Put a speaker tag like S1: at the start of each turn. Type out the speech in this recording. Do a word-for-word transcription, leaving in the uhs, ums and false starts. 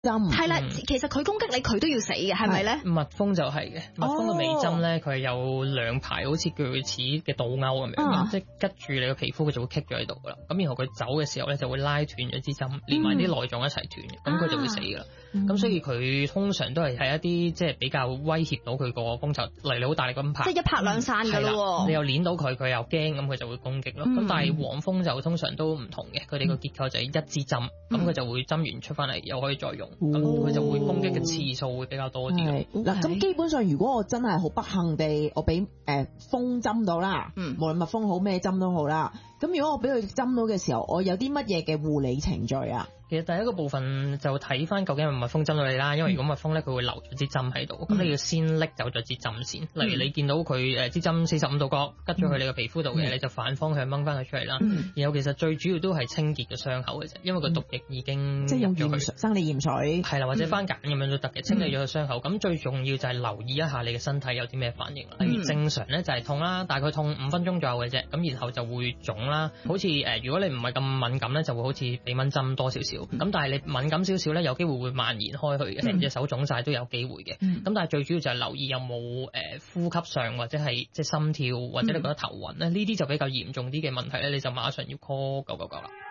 S1: 針
S2: 係啦，其實佢攻擊你，佢都要死嘅，係咪咧？
S3: 蜜蜂就係嘅，蜜蜂嘅尾針咧，佢係有兩排好似鋸齒嘅倒鈎咁樣，
S2: 啊
S3: 即係拮住你個皮膚，佢就會棘咗喺度噶啦。咁然後佢走嘅時候咧，就會拉斷咗支針，連埋啲內臟一齊斷嘅，咁佢就會死噶啦。咁所以佢通常都係喺一啲即係比較威脅到佢個蜂巢，例如好大力咁拍，
S2: 即係一拍兩散㗎咯喎。
S3: 你又捏到佢，佢又驚，咁佢就會攻擊咯。咁但係黃蜂就通常都唔同嘅，佢哋個結構就係一支針，咁佢就會針完出翻嚟又可以再用，咁佢就會攻擊嘅次數會比較多啲。
S1: 嗱，咁基本上如果我真係好不幸地，我俾誒蜂針到啦，
S2: 嗯，
S1: 無論蜜蜂好咩針都好啦，咁如果我俾佢針到嘅時候，我有啲乜嘢嘅護理程序啊？
S3: 其實第一個部分就睇翻究竟係咪蜜蜂針到你啦，因為如果蜜蜂咧佢會留咗支針喺度，咁、嗯、你要先拎走咗支針先。例如你見到佢誒支針四十五度角拮咗去你個皮膚度嘅，嗯、你就反方向掹翻佢出嚟啦。嗯、然後其實最主要都係清潔個傷口嘅啫，因為個毒液已經
S1: 即係用鹽水生理鹽水，
S3: 係啦，或者番梘咁樣都得嘅，清理咗個傷口。咁、嗯、最重要就係留意一下你嘅身體有啲咩反應。例如正常咧就係痛啦，大概痛五分鐘左右嘅啫，咁然後就會腫啦。好似誒、呃、如果你唔係咁敏感咧，就會好似俾蚊針多少少。咁、嗯、但係你敏感少少咧，有機會會蔓延開去嘅，成隻手腫晒都有機會嘅。咁、嗯、但係最主要就係留意有冇誒、呃、呼吸上或者係即係心跳或者你覺得頭暈咧，呢啲、嗯、就比較嚴重啲嘅問題咧，你就馬上要 call 九九九啦。